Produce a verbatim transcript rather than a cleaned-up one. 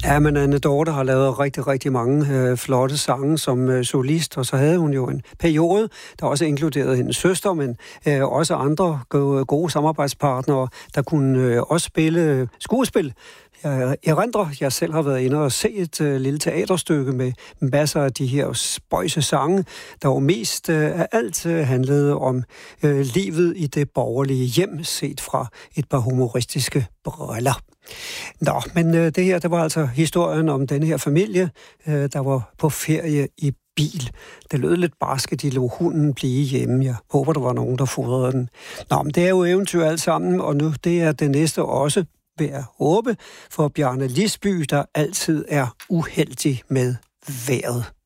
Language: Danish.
Ja, men Anne Dorthe har lavet rigtig, rigtig mange øh, flotte sange som øh, solist, og så havde hun jo en periode, der også inkluderede hendes søster, men øh, også andre gode, gode samarbejdspartnere, der kunne øh, også spille skuespil. Jeg erindrer, jeg selv har været inde og se et øh, lille teaterstykke med masser af de her spøjse sange, der jo mest øh, af alt øh, handlede om øh, livet i det borgerlige hjem, set fra et par humoristiske briller. Nå, men øh, det her, det var altså historien om den her familie, øh, der var på ferie i bil. Det lød lidt barske, de lå hunden blive hjemme. Jeg håber, der var nogen, der fodrede den. Nå, men det er jo eventyr alt sammen, og nu det er det næste også, vil jeg håbe, for Bjarne Lisby, der altid er uheldig med vejret.